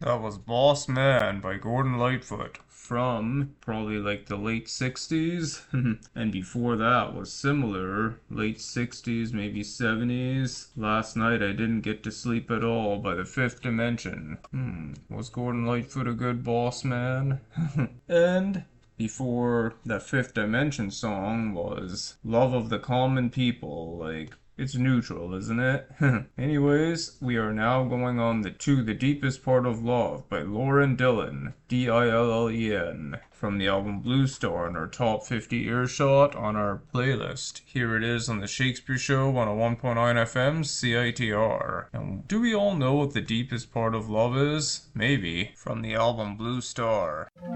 That was Boss Man by Gordon Lightfoot from probably like the late 60s. And before that was similar, late 60s, maybe 70s. Last night I didn't get to sleep at all by the Fifth Dimension. Was Gordon Lightfoot a good boss man? And before that Fifth Dimension song was Love of the Common People, like it's neutral, isn't it? Anyways, we are now going on to The Deepest Part of Love by Lauren Dillon, Dillen, from the album Blue Star in our Top 50 Earshot on our playlist. Here it is on the Shakespeare Show 101.9 FM CITR. And do we all know what the deepest part of love is? Maybe. From the album Blue Star.